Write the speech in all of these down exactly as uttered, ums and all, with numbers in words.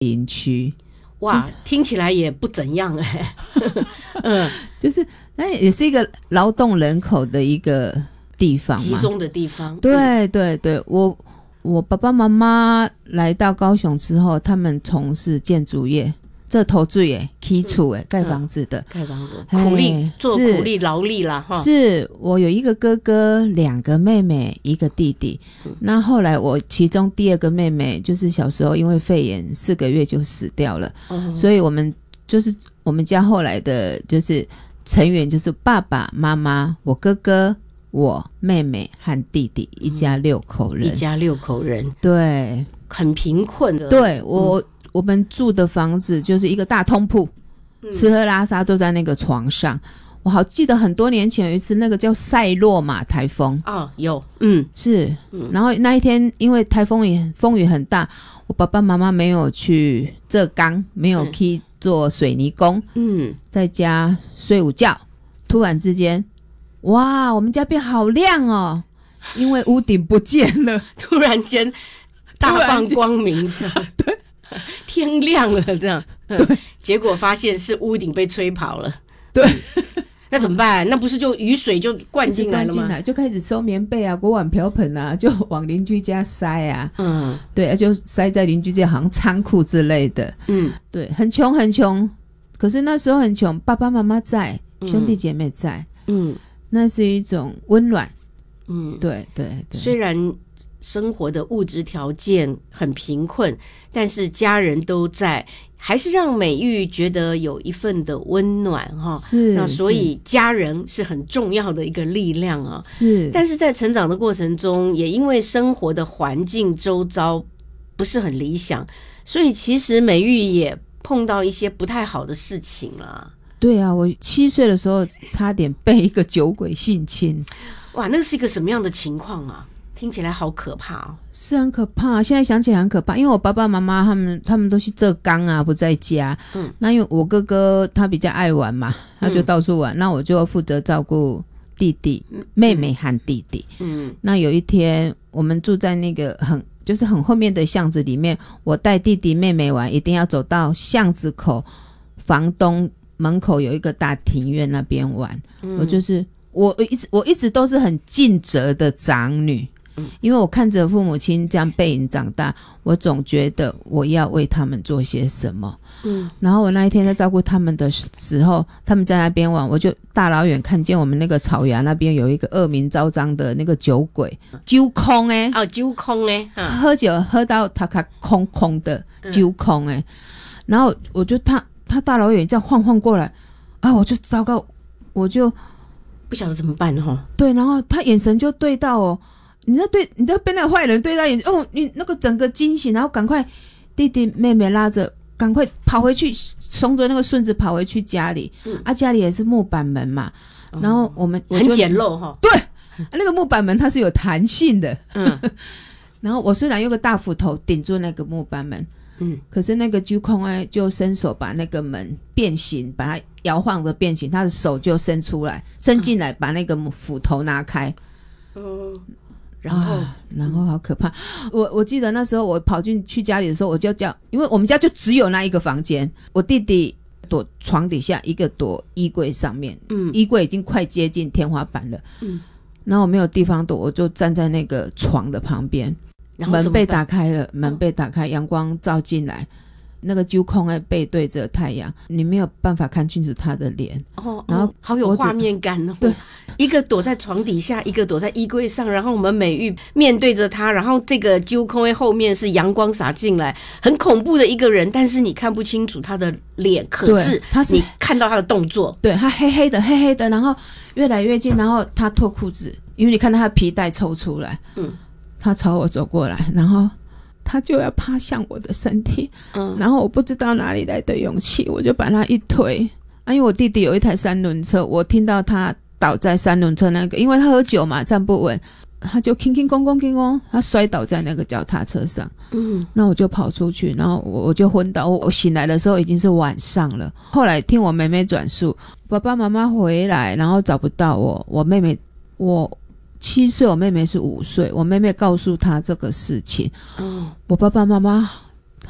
营区。 哇、 就是、 听起来也不怎样哎、欸。嗯， 就是那也是一个劳动人口的一个地方嘛， 集中的地方。 对对对，我我爸爸妈妈来到高雄之后，他们从事建筑业，这投资业起厝诶，盖房子的， 嗯、盖房子，苦力做苦力劳力啦哈。 是我有一个哥哥，两个妹妹，一个弟弟。嗯、那后来我其中第二个妹妹，就是小时候因为肺炎四个月就死掉了，嗯、所以我们就是我们家后来的就是成员就是爸爸妈妈，我哥哥。我妹妹和弟弟一家六口人、嗯、 一家六口人， 对， 很贫困的。 对，我、嗯、我们住的房子就是一个大通铺、嗯、吃喝拉撒都在那个床上。我好记得很多年前有一次那个叫塞洛马台风哦，有，嗯， 是、嗯、然后那一天因为台风也风雨很大，我爸爸妈妈没有去浙江，没有去做水泥工，嗯，在家睡午觉，突然之间哇，我们家变好亮哦，因为屋顶不见了。 突然间大放光明这样， 对， 天亮了这样， 对、嗯， 结果发现是屋顶被吹跑了。 对， 那怎么办？那不是就雨水就灌进来了吗？ 灌进来就开始收棉被啊、锅碗瓢盆啊，就往邻居家塞啊。嗯，对，就塞在邻居家，好像仓库之类的。嗯，对，很穷很穷，可是那时候很穷，爸爸妈妈在，兄弟姐妹在。嗯。那是一种温暖，嗯，对对对。 虽然生活的物质条件很贫困，但是家人都在，还是让美玉觉得有一份的温暖哈。 是， 那所以家人是很重要的一个力量啊。 是， 但是在成长的过程中，也因为生活的环境周遭不是很理想，所以其实美玉也碰到一些不太好的事情啦。 对啊，我七岁的时候差点被一个酒鬼性侵。 哇，那是一个什么样的情况啊？听起来好可怕哦。 是很可怕，现在想起来很可怕，因为我爸爸妈妈他们他们都去浙江啊，不在家。嗯，那因为我哥哥他比较爱玩嘛，他就到处玩，嗯、那我就负责照顾弟弟、嗯、妹妹和弟弟。嗯，那有一天我们住在那个很就是很后面的巷子里面，我带弟弟妹妹玩，一定要走到巷子口房东门口有一个大庭院那边玩。嗯、我就是我一直我一直都是很尽责的长女。嗯、因为我看着父母亲这样背影长大，我总觉得我要为他们做些什么。嗯，然后我那一天在照顾他们的时候，他们在那边玩，我就大老远看见我们那个草芽那边有一个恶名昭彰的那个酒鬼，酒空诶， 哦，酒空诶， 嗯、喝酒喝到他卡空空的酒空诶，然后我就他他大老远这样晃晃过来，啊，我就糟糕，我就不晓得怎么办哈。 对，然后他眼神就对到哦。你在对你在被那个坏人对到眼哦，你那个整个惊醒，然后赶快弟弟妹妹拉着赶快跑回去，冲着那个顺子跑回去家里。嗯、啊，家里也是木板门嘛，嗯、然后我们我很简陋哈。 对、啊，那个木板门它是有弹性的。嗯，然后我虽然用个大斧头顶住那个木板门，嗯，可是那个揪空哎就伸手把那个门变形，把它摇晃着变形，他的手就伸出来伸进来，把那个斧头拿开。嗯。然后、啊，然后好可怕！我我记得那时候我跑进去家里的时候，我就叫，因为我们家就只有那一个房间，我弟弟躲床底下，一个躲衣柜上面，嗯，衣柜已经快接近天花板了，嗯，然后我没有地方躲，我就站在那个床的旁边，门被打开了，门被打开，阳光照进来。那个揪空哎背对着太阳，你没有办法看清楚他的脸。哦，然后、哦、 好有画面感哦。对，一个躲在床底下，一个躲在衣柜上，然后我们美玉面对着他，然后这个揪空哎后面是阳光洒进来，很恐怖的一个人，但是你看不清楚他的脸，可是他是你看到他的动作， 对，他黑黑的黑黑的，然后越来越近，然后他脱裤子，因为你看到他的皮带抽出来，嗯，他朝我走过来，然后。他就要趴向我的身体，嗯，然后我不知道哪里来的勇气，我就把他一推，啊，因为我弟弟有一台三轮车，我听到他倒在三轮车那个，因为他喝酒嘛，站不稳，他就轻轻公公轻公，他摔倒在那个脚踏车上，嗯，那我就跑出去，然后我我就昏倒，我我醒来的时候已经是晚上了。后来听我妹妹转述，爸爸妈妈回来，然后找不到我，我妹妹我。七岁，我妹妹是五岁。我妹妹告诉她这个事情，嗯，我爸爸妈妈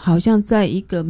好像在一个